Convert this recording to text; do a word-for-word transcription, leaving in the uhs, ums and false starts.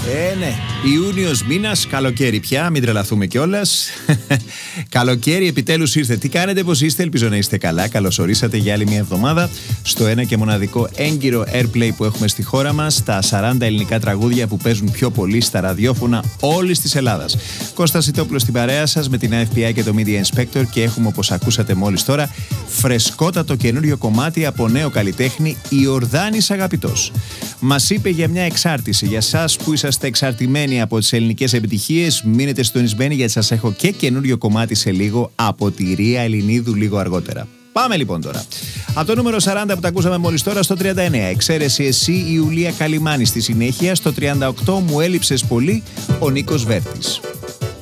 Ε, ναι. Ιούνιος μήνας, καλοκαίρι πια, μην τρελαθούμε κιόλας. Καλοκαίρι επιτέλους ήρθε. Τι κάνετε, πώς είστε, ελπίζω να είστε καλά. Καλώς ορίσατε για άλλη μια εβδομάδα στο ένα και μοναδικό έγκυρο Airplay που έχουμε στη χώρα μας. Τα σαράντα ελληνικά τραγούδια που παίζουν πιο πολύ στα ραδιόφωνα όλης της Ελλάδας. Κώστας Ιτόπουλος στην παρέα σας με την έι εφ πι άι και το Media Inspector και έχουμε, όπως ακούσατε μόλις τώρα, φρεσκότατο καινούριο κομμάτι από νέο καλλιτέχνη, Ιορδάνης Αγαπητός. Μας είπε για μια εξάρτηση. Για σας που είσαστε εξαρτημένοι από τις ελληνικές επιτυχίες, μείνετε συντονισμένοι γιατί σας έχω και καινούριο κομμάτι σε λίγο από τη Ρία Ελληνίδου λίγο αργότερα. Πάμε λοιπόν τώρα. Από το νούμερο σαράντα που τα ακούσαμε μόλις τώρα στο τριάντα εννέα. Εξαίρεση εσύ, η Ιουλία Καλιμάνη. Στη συνέχεια στο τριάντα οκτώ μου έλειψες πολύ, ο Νίκος Βέρτης.